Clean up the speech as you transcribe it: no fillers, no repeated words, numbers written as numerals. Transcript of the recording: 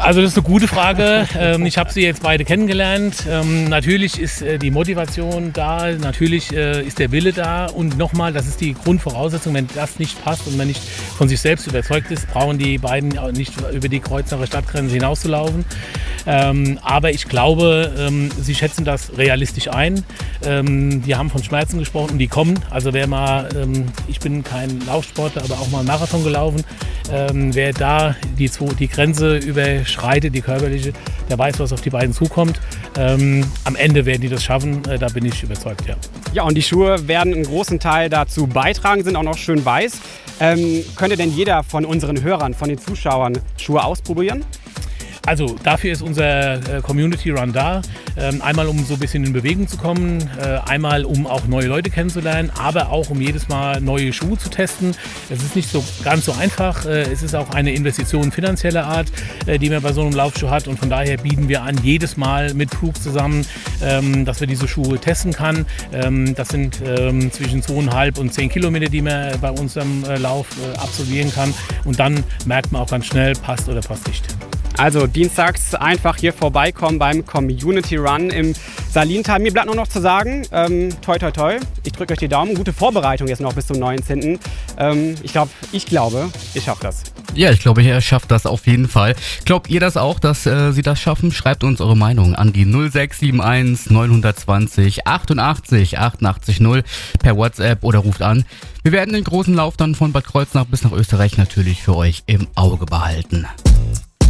Also das ist eine gute Frage. Ich habe sie jetzt beide kennengelernt. Natürlich ist die Motivation da, natürlich ist der Wille da und nochmal, das ist die Grundvoraussetzung, wenn das nicht passt und man nicht von sich selbst überzeugt ist, brauchen die beiden auch nicht über die Kreuznacher Stadtgrenze hinauszulaufen. Aber ich glaube, sie schätzen das realistisch ein. Wir haben von Schmerzen gesprochen und die kommen. Also wer mal, ich bin kein Laufsportler, aber auch mal einen Marathon gelaufen, wer da die Grenze überschreitet, die körperliche, der weiß, was auf die beiden zukommt. Am Ende werden die das schaffen, da bin ich überzeugt, ja. Ja, und die Schuhe werden einen großen Teil dazu beitragen, sind auch noch schön weiß. Könnte denn jeder von unseren Hörern, von den Zuschauern Schuhe ausprobieren? Also dafür ist unser Community Run da. Einmal, um so ein bisschen in Bewegung zu kommen, einmal, um auch neue Leute kennenzulernen, aber auch, um jedes Mal neue Schuhe zu testen. Es ist nicht so ganz so einfach. Es ist auch eine Investition finanzieller Art, die man bei so einem Laufschuh hat. Und von daher bieten wir an, jedes Mal mit Brooks zusammen, dass wir diese Schuhe testen kann. Das sind zwischen 2,5 und 10 Kilometer, die man bei unserem Lauf absolvieren kann. Und dann merkt man auch ganz schnell, passt oder passt nicht. Also dienstags einfach hier vorbeikommen beim Community Run im Salintal. Mir bleibt nur noch zu sagen, toi toi toi, ich drücke euch die Daumen, gute Vorbereitung jetzt noch bis zum 19. Ich glaube, ihr schafft das. Ja, ich glaube, ihr schafft das auf jeden Fall. Glaubt ihr das auch, dass sie das schaffen? Schreibt uns eure Meinung an die 0671 920 88 88 0 per WhatsApp oder ruft an. Wir werden den großen Lauf dann von Bad Kreuznach bis nach Österreich natürlich für euch im Auge behalten.